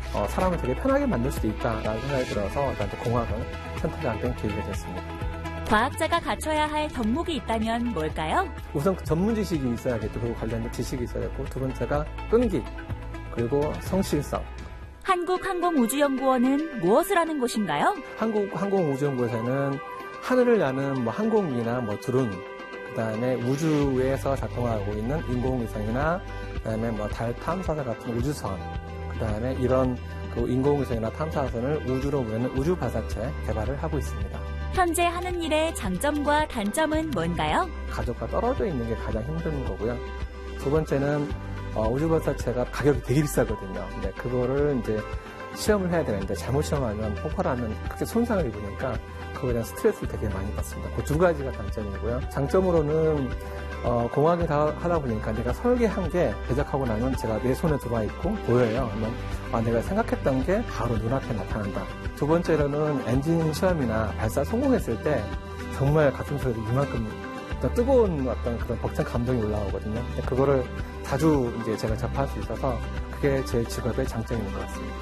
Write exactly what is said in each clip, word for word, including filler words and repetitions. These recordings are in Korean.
어, 사람을 되게 편하게 만들 수도 있다라는 생각이 들어서 일단 공학을 선택하게 된 계기가 됐습니다. 과학자가 갖춰야 할 덕목이 있다면 뭘까요? 우선 그 전문 지식이 있어야겠고, 그 관련된 지식이 있어야겠고, 두 번째가 끈기, 그리고 성실성. 한국항공우주연구원은 무엇을 하는 곳인가요? 한국항공우주연구원에서는 하늘을 나는 뭐 항공기나 뭐 드론, 그 다음에 우주에서 작동하고 있는 인공위성이나, 그 다음에 뭐 달 탐사선 같은 우주선, 그 다음에 이런 그 인공위성이나 탐사선을 우주로 보내는 우주 발사체 개발을 하고 있습니다. 현재 하는 일의 장점과 단점은 뭔가요? 가족과 떨어져 있는 게 가장 힘든 거고요. 두 번째는 어, 우주 발사체가 가격이 되게 비싸거든요. 근데 그거를 이제 시험을 해야 되는데 잘못 시험하면 폭발하면 크게 손상을 입으니까 그거에 대한 스트레스를 되게 많이 받습니다. 그 두 가지가 단점이고요. 장점으로는 어, 공학을 다 하다 보니까 내가 설계한 게 제작하고 나면 제가 내 손에 들어와 있고 보여요. 그러면 아, 내가 생각했던 게 바로 눈앞에 나타난다. 두 번째로는 엔진 시험이나 발사 성공했을 때 정말 가슴속에서 이만큼 뜨거운 어떤 그런 벅찬 감동이 올라오거든요. 근데 그거를 자주 이제 제가 접할 수 있어서 그게 제 직업의 장점인 것 같습니다.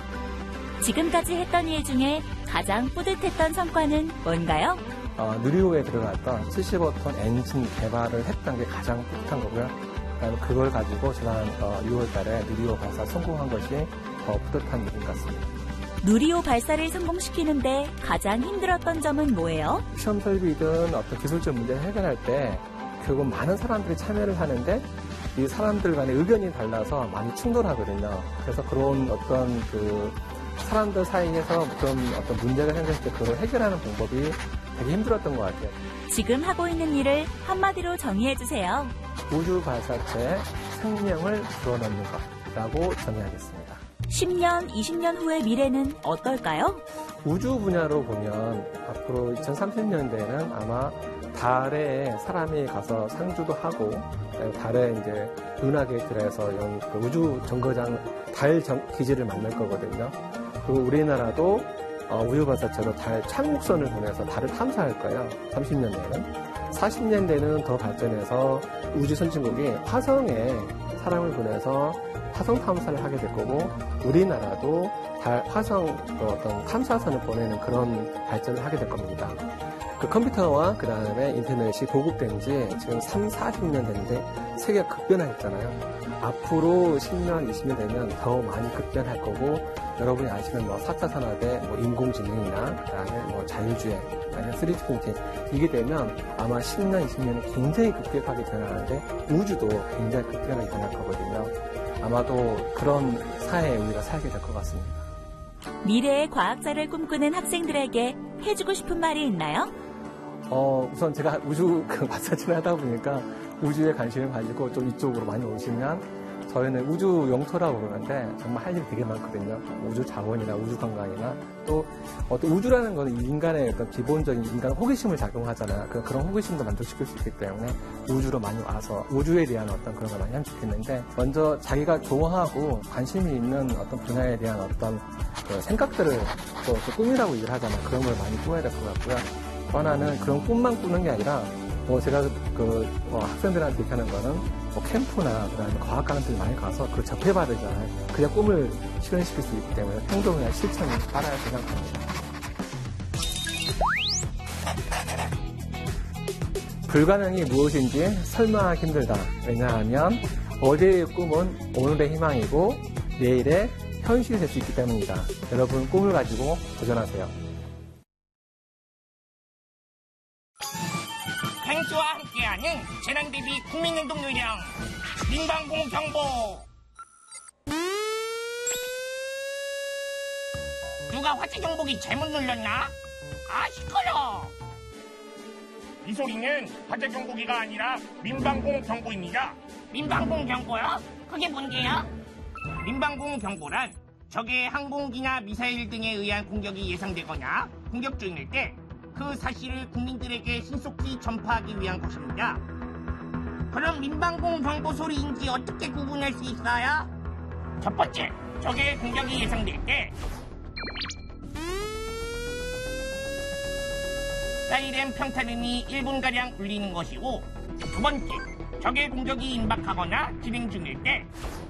지금까지 했던 일 중에 가장 뿌듯했던 성과는 뭔가요? 어, 누리호에 들어갔던 칠십오 톤 엔진 개발을 했던 게 가장 뿌듯한 거고요. 그다음에 그걸 가지고 지난 어, 유월 달에 누리호 발사 성공한 것이 더 뿌듯한 일인 것 같습니다. 누리호 발사를 성공시키는데 가장 힘들었던 점은 뭐예요? 시험 설비든 어떤 기술적 문제를 해결할 때 결국 많은 사람들이 참여를 하는데 이 사람들 간의 의견이 달라서 많이 충돌하거든요. 그래서 그런 어떤 그 사람들 사이에서 좀 어떤 문제가 생겼을 때 그걸 해결하는 방법이 되게 힘들었던 것 같아요. 지금 하고 있는 일을 한마디로 정의해주세요. 우주 발사체에 생명을 불어넣는 것이라고 정의하겠습니다. 십 년, 이십 년 후의 미래는 어떨까요? 우주 분야로 보면 앞으로 이천삼십 년대에는 아마 달에 사람이 가서 상주도 하고 달에 이제 은하계들에서 그 우주 정거장 달 기지를 만들 거거든요. 그리고 우리나라도 우주 발사체로 달 착륙선을 보내서 달을 탐사할 거예요. 삼십 년대에는. 사십 년대는 더 발전해서 우주 선진국이 화성에 사람을 보내서 화성 탐사를 하게 될 거고 우리나라도 달 화성 어떤 탐사선을 보내는 그런 발전을 하게 될 겁니다. 그 컴퓨터와 그 다음에 인터넷이 보급된 지 지금 삼, 사십 년 됐는데 세계가 급변했잖아요. 앞으로 십 년, 이십 년 되면 더 많이 급변할 거고 여러분이 아시는 뭐 사 차 산업의 뭐 인공지능이나 그 다음에 뭐 자율주행, 아니면 쓰리디 프린팅 이게 되면 아마 십 년, 이십 년은 굉장히 급격하게 변하는데 우주도 굉장히 급변하게 변할 거거든요. 아마도 그런 사회에 우리가 살게 될 것 같습니다. 미래의 과학자를 꿈꾸는 학생들에게 해주고 싶은 말이 있나요? 어, 우선 제가 우주 그 마사지를 하다 보니까 우주에 관심을 가지고 좀 이쪽으로 많이 오시면 저희는 우주 영토라고 그러는데 정말 할 일이 되게 많거든요. 우주 자원이나 우주 관광이나 또 어떤 우주라는 거는 인간의 어떤 기본적인 인간 호기심을 작용하잖아요. 그, 그런 호기심도 만족시킬 수 있기 때문에 우주로 많이 와서 우주에 대한 어떤 그런 걸 많이 하면 좋겠는데 먼저 자기가 좋아하고 관심이 있는 어떤 분야에 대한 어떤 그 생각들을 또, 또 꿈이라고 얘기를 하잖아요. 그런 걸 많이 꾸어야 될 것 같고요. 또 하나는 그런 꿈만 꾸는 게 아니라 뭐 제가 그 어, 학생들한테 얘기하는 거는 뭐 캠프나 그다음에 과학관들 많이 가서 그걸 접해봐야되잖아요. 그래야 꿈을 실현시킬 수 있기 때문에 행동이나 실천을 따라야 생각합니다. 불가능이 무엇인지 설명하기 힘들다. 왜냐하면 어제의 꿈은 오늘의 희망이고 내일의 현실이 될 수 있기 때문이다. 여러분 꿈을 가지고 도전하세요. 펭수와 함께하는 재난대비 국민운동 요령 민방공 경보. 누가 화재 경보기 잘못 눌렀나? 아 시끄러. 이 소리는 화재 경보기가 아니라 민방공 경보입니다. 민방공 경보요? 그게 뭔데요? 민방공 경보란 적의 항공기나 미사일 등에 의한 공격이 예상되거나 공격 중일 때 그 사실을 국민들에게 신속히 전파하기 위한 것입니다. 그럼 민방공 경보 소리인지 어떻게 구분할 수 있어요? 첫 번째, 적의 공격이 예상될 때 사이렌 평탄음이 일 분가량 울리는 것이고 두 번째, 적의 공격이 임박하거나 진행 중일 때